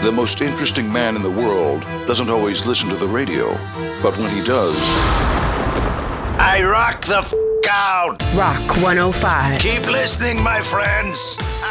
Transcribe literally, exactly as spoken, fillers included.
The most interesting man in the world doesn't always listen to the radio, but when he does, I rock the f*** out. Rock one oh five. Keep listening, my friends.